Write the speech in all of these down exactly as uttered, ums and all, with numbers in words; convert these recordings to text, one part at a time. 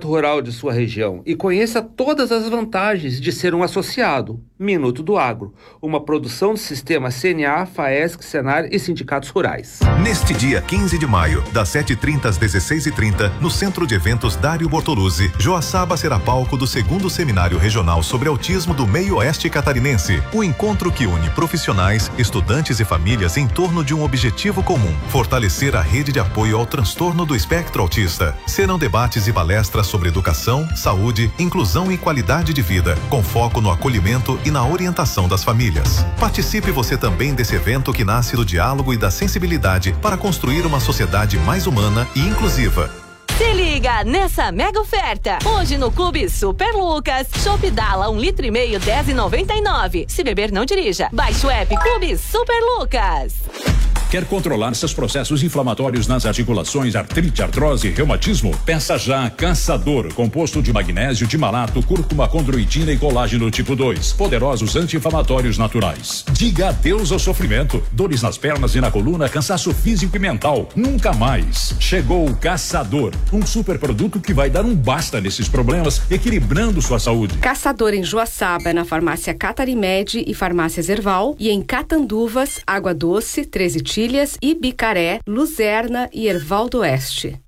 Sindicato Rural de sua região e conheça todas as vantagens de ser um associado. Minuto do Agro, uma produção do sistema C N A, FAESC, Senar e Sindicatos Rurais. Neste dia quinze de maio, das sete e trinta às dezesseis e trinta, no Centro de Eventos Dário Bortoluzzi, Joaçaba será palco do segundo Seminário Regional sobre Autismo do Meio Oeste Catarinense. O encontro que une profissionais, estudantes e famílias em torno de um objetivo comum: fortalecer a rede de apoio ao transtorno do espectro autista. Serão debates e palestras sobre educação, saúde, inclusão e qualidade de vida, com foco no acolhimento e na orientação das famílias. Participe você também desse evento que nasce do diálogo e da sensibilidade para construir uma sociedade mais humana e inclusiva. Se liga nessa mega oferta. Hoje no Clube Super Lucas, Chopp Dala um litro e meio, dez reais e noventa e nove centavos. Se beber, não dirija. Baixe o app Clube Super Lucas. Quer controlar seus processos inflamatórios nas articulações, artrite, artrose e reumatismo? Peça já Caçador, composto de magnésio, de malato, cúrcuma, condroitina e colágeno tipo dois. Poderosos anti-inflamatórios naturais. Diga adeus ao sofrimento. Dores nas pernas e na coluna, cansaço físico e mental. Nunca mais. Chegou o Caçador, um super produto que vai dar um basta nesses problemas, equilibrando sua saúde. Caçador em Joaçaba, na farmácia Catarimed e farmácia Zerval, e em Catanduvas, Água Doce, treze Tilhas, Ibicaré, Luzerna e Erval do Oeste.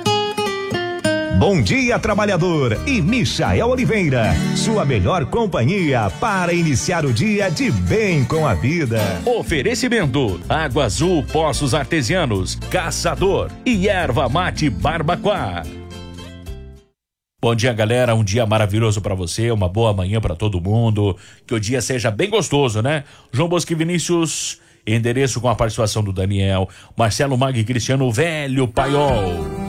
Bom dia, trabalhador, e Michael Oliveira, sua melhor companhia para iniciar o dia de bem com a vida. Oferecimento: Água Azul Poços Artesianos, Caçador e Erva Mate Barbacoa. Bom dia, galera, um dia maravilhoso pra você, uma boa manhã pra todo mundo, que o dia seja bem gostoso, né? João Bosco e Vinícius, endereço com a participação do Daniel, Marcelo Mag e Cristiano Velho Paiol.